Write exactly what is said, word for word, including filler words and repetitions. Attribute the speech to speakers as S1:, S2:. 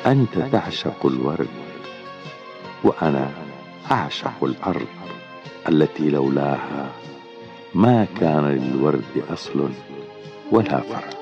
S1: أنت تعشق الورد وأنا أعشق الأرض التي لولاها ما كان للورد أصل ولا فرع.